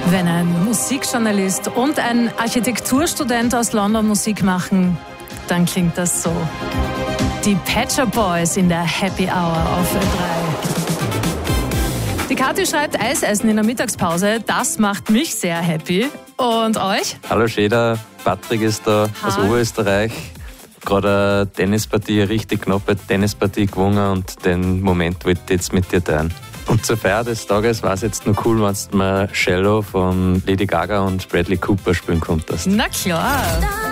Wenn ein Musikjournalist und ein Architekturstudent aus London Musik machen, dann klingt das so. Die Pet Shop Boys in der Happy Hour auf Ö3. Die Kathi schreibt, Eisessen in der Mittagspause, das macht mich sehr happy. Und euch? Hallo Schäder, Patrick ist da aus Oberösterreich. Gerade eine Tennispartie, eine richtig knappe Tennispartie gewonnen und den Moment wollte ich jetzt mit dir teilen. Und zur Feier des Tages war es jetzt noch cool, wenn du mal Shallow von Lady Gaga und Bradley Cooper spielen konntest. Na klar.